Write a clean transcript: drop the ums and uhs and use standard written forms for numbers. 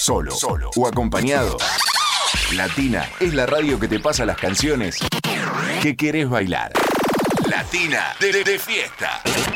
solo o acompañado. Latina es la radio que te pasa las canciones que querés bailar. Latina de fiesta.